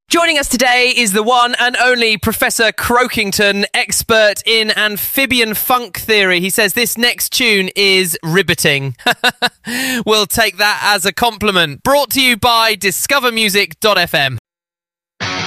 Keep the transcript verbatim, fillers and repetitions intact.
Joining us today is the one and only Professor Croakington, expert in amphibian funk theory. He says this next tune is riveting. We'll take that as a compliment. Brought to you by discover music dot f m.